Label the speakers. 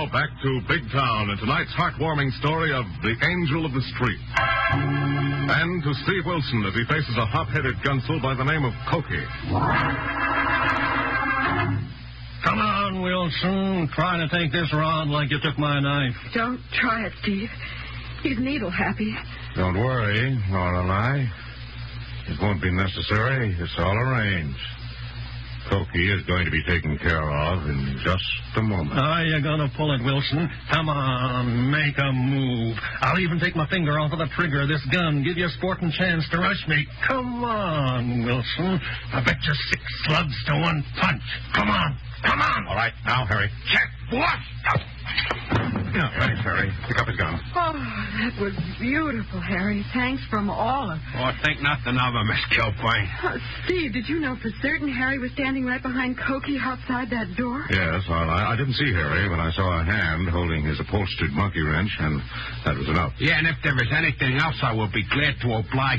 Speaker 1: now, back to Big Town and tonight's heartwarming story of the Angel of the Street. And to Steve Wilson as he faces a hot-headed gunsel by the name of Cokie.
Speaker 2: Come on, Wilson. Try to take this rod like you took my knife.
Speaker 3: Don't try it, Steve. He's needle happy.
Speaker 4: Don't worry, Lorelei. It won't be necessary. It's all arranged. Cokie is going to be taken care of in just a moment.
Speaker 2: Are you going to pull it, Wilson? Come on, make a move. I'll even take my finger off of the trigger of this gun. Give you a sporting chance to rush me. Come on, Wilson. I bet you 6 slugs to 1 punch. Come on. Come on.
Speaker 4: All right, now, Harry.
Speaker 2: Check. What?
Speaker 4: Yeah, thanks, Harry. Pick up his gun.
Speaker 3: Oh, that was beautiful, Harry. Thanks from all of us.
Speaker 5: Oh, think nothing of him, Miss Kilpain.
Speaker 3: Steve, did you know for certain Harry was standing right behind Cokie outside that door?
Speaker 4: Yes, well, I didn't see Harry, but I saw a hand holding his upholstered monkey wrench, and that was enough.
Speaker 5: Yeah, and if there is anything else, I will be glad to oblige